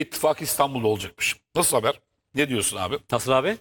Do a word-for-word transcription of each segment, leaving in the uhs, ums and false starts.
İttifak İstanbul'da olacakmış. Nasıl haber? Ne diyorsun abi? Nasıl abi?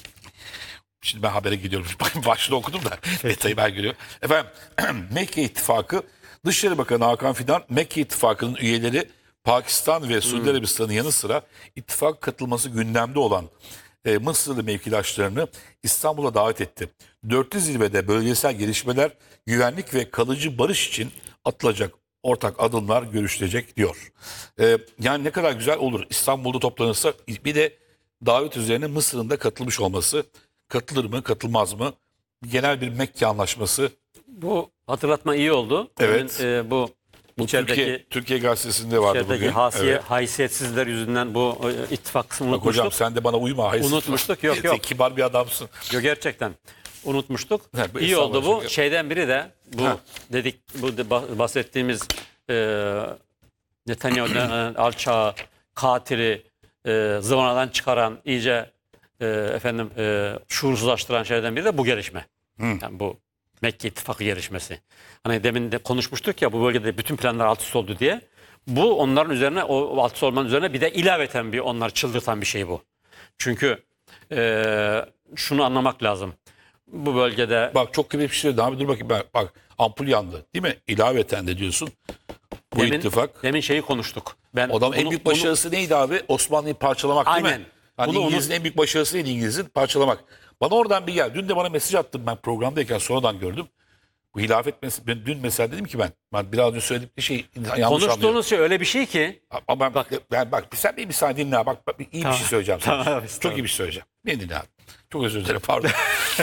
Şimdi ben habere gidiyorum. Başlığı okudum da detayı ben görüyorum. Efendim Mekke İttifakı Dışişleri Bakanı Hakan Fidan Mekke İttifakı'nın üyeleri Pakistan ve Suudi Arabistan'ın yanı sıra ittifak katılması gündemde olan e, Mısırlı mevkidaşlarını İstanbul'a davet etti. Dörtlü zirvede bölgesel gelişmeler, güvenlik ve kalıcı barış için atılacak ortak adımlar görüşülecek diyor. E, yani ne kadar güzel olur İstanbul'da toplanırsa, bir de davet üzerine Mısır'ın da katılmış olması. Katılır mı, katılmaz mı? Genel bir Mekke anlaşması. Bu hatırlatma iyi oldu. Evet. Demin, e, bu, Bu içerideki Türkiye, Türkiye Gazetesi'nde vardı içerideki bugün. hasiye, Evet. haysiyetsizler yüzünden bu e, ittifak kısmını Bak hocam unutmuştuk. sen de bana uyma. Hayır. Unutmuştuk, yok, yok. Sen kibar bir adamsın. Yok, gerçekten unutmuştuk. Ha, bu İyi oldu bu. estağfurullah. Şeyden biri de bu Ha. dedik, bu de bah- bahsettiğimiz e, Netanyahu'nun alçağı, katili, e, zıvanadan çıkaran, iyice e, efendim e, şuursuzlaştıran şeylerden biri de bu gelişme. Yani bu Mekke İttifakı gelişmesi. Hani demin de konuşmuştuk ya, bu bölgede bütün planlar alt üst oldu diye. Bu onların üzerine, o alt üst olmanın üzerine bir de ilaveten bir onları çıldırtan bir şey bu. Çünkü e, şunu anlamak lazım. Bu bölgede Bak çok kıymetli bir şey dedi. Abi dur bakayım. Bak, bak ampul yandı. Değil mi? İlaveten de diyorsun. Bu demin, ittifak. demin şeyi konuştuk. Ben O adam en bunu- büyük bunu- başarısı neydi abi? Osmanlı'yı parçalamak değil Aynen. mi? Hani Bunu İngiliz'in unut- en büyük başarısı neydi İngiliz'in? Parçalamak. Bana oradan bir gel. Dün de bana mesaj attım, ben programdayken sonradan gördüm. Bu hilafet meselesi. Ben dün mesela dedim ki ben, ben biraz önce söylediğim bir şey yanlış anlıyorum. konuştuğunuz şey öyle bir şey ki Ama ben bak, ben bak sen bir saniye dinle. Bak, bak iyi bir şey söyleyeceğim sana. Tamam, Çok tamam. iyi bir şey söyleyeceğim. Beni dinle abi. Çok özür dilerim, pardon.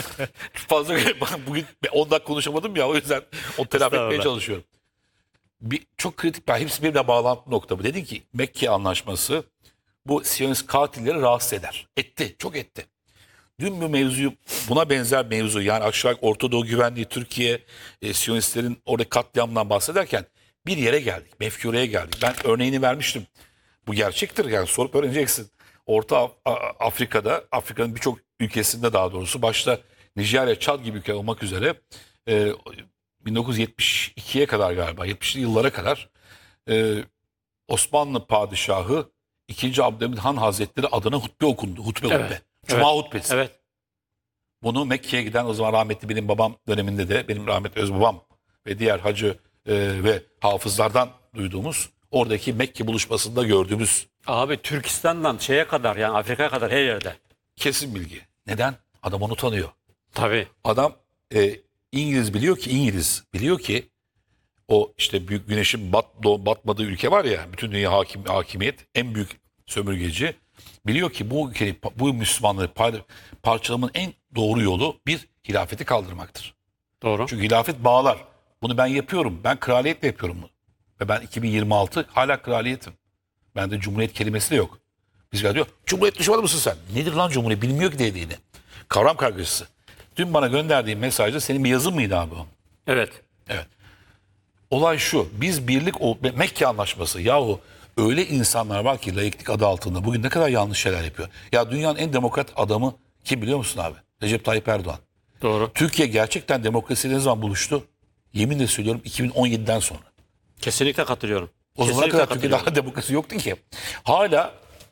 Fazla bugün on dakika konuşamadım ya, o yüzden o telafi etmeye Estağfurullah. çalışıyorum. Bir, çok kritik, ben hepsi birbirine bağlantılı nokta bu. Dedin ki Mekke anlaşması bu Siyonist katilleri rahatsız eder. Etti, çok etti. Dün bu mevzuyu, buna benzer mevzu, yani aşağı Orta Doğu güvenliği, Türkiye, e, Siyonistlerin orada katliamdan bahsederken bir yere geldik. Mefkureye geldik. Ben örneğini vermiştim. Bu gerçektir, yani sorup öğreneceksin. Orta Af- A- Afrika'da, Afrika'nın birçok ülkesinde daha doğrusu, başta Nijerya, Çad gibi ülke olmak üzere e, bin dokuz yüz yetmiş ikiye kadar, galiba yetmişli yıllara kadar e, Osmanlı Padişahı ikinci. Abdülhamit Han Hazretleri adına hutbe okundu. Hutbe Evet, hutbe. Cuma hutbesi. evet, Bunu Mekke'ye giden, o zaman rahmetli benim babam döneminde de, benim rahmetli özbabam ve diğer hacı e, ve hafızlardan duyduğumuz, oradaki Mekke buluşmasında gördüğümüz abi Türkistan'dan şeye kadar, yani Afrika'ya kadar her yerde. kesin bilgi. Neden? Adam onu tanıyor. Tabii. Adam e, İngiliz biliyor ki, İngiliz biliyor ki o işte büyük güneşin bat, doğ- batmadığı ülke var ya, bütün dünya hakim, hakimiyet, en büyük sömürgeci, biliyor ki bu ülkeyi, bu Müslümanları par- parçalamanın en doğru yolu bir hilafeti kaldırmaktır. Doğru. Çünkü hilafet bağlar. Bunu ben yapıyorum. Ben kraliyetle yapıyorum bunu. Ve ben iki bin yirmi altı hala kraliyetim. Bende cumhuriyet kelimesi de yok. Biz diyor, cumhuriyet düşmanı mısın sen? Nedir lan cumhuriyet? Bilmiyor ki dediğini. Kavram kargaşası. Dün bana gönderdiğin mesajda senin bir yazın mıydı abi o? Evet. Evet. Olay şu. Biz birlik, o Mekke anlaşması. Yahu öyle insanlar var ki laiklik adı altında bugün ne kadar yanlış şeyler yapıyor. Ya dünyanın en demokrat adamı kim biliyor musun abi? Recep Tayyip Erdoğan. Doğru. Türkiye gerçekten demokrasiyle ne zaman buluştu? Yeminle söylüyorum iki bin on yediden sonra. Kesinlikle katılıyorum. O zamana Kesinlikle kadar Türkiye'de katılıyorum. daha demokrasi yoktu ki. Hala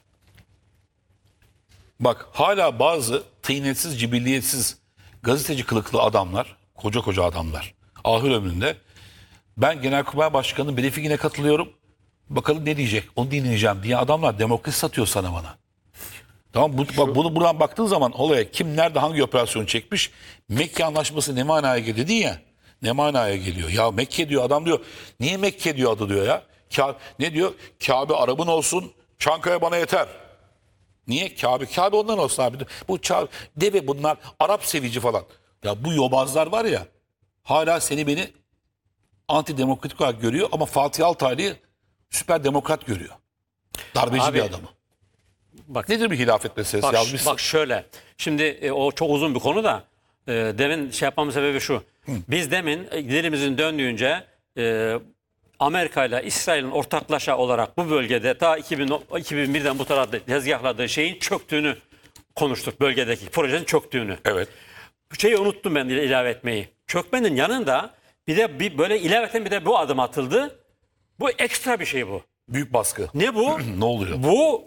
bak, hala bazı tıynetsiz, cibilliyetsiz, gazeteci kılıklı adamlar, koca koca adamlar, ahir ömründe, ben Genelkurmay Başkanı'nın briefingine katılıyorum, bakalım ne diyecek, onu dinleyeceğim diye adamlar demokrasi satıyor sana, bana. Tamam, bu, bak, bunu buradan baktığın zaman olaya kim nerede hangi operasyonu çekmiş, Mekke anlaşması ne manaya geliyor dedin ya, ne manaya geliyor? Ya Mekke diyor adam, diyor. Niye Mekke diyor adı diyor ya? Ka ne diyor? Kabe Arap'ın olsun, Çankaya bana yeter. Niye? Kabe. Kabe ondan olsun abi. Bu Kabe, deve bunlar Arap sevici falan. Ya bu yobazlar var ya, hala seni beni antidemokratik olarak görüyor ama Fatih Altaylı'yı süper demokrat görüyor. Darbeci Abi, bir adamı. Bak, Nedir bir hilafet meselesi? bak, Yazmışsın. bak şöyle. Şimdi e, o çok uzun bir konu da e, demin şey yapmamın sebebi şu. Biz demin e, dilimizin döndüğünce e, Amerika ile İsrail'in ortaklaşa olarak bu bölgede ta iki bin, iki bin birden bu tarafta tezgahladığı şeyin çöktüğünü konuştuk. Bölgedeki projenin çöktüğünü. Evet. Şeyi unuttum ben ilave etmeyi. Çökmenin yanında bir de bir böyle ilaveten bir de bu adım atıldı. Bu ekstra bir şey bu. Büyük baskı. Ne bu? Ne oluyor? Bu